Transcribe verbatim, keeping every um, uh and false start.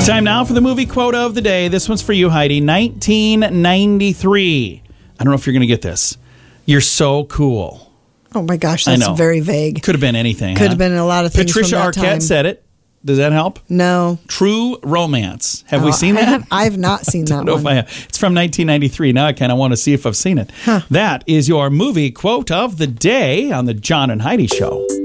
Time now for the movie quote of the day. This one's for you, Heidi. nineteen ninety-three. I don't know if you're going to get this. You're so cool. Oh my gosh, that's very vague. Could have been anything. Could huh? have been a lot of things. Patricia from that Arquette time. said it. Does that help? No. True Romance. Have Oh, we seen I that? have, I have not seen I that don't know one. if I have. It's from nineteen ninety-three. Now I kind of want to see if I've seen it. Huh. That is your movie quote of the day on the John and Heidi Show.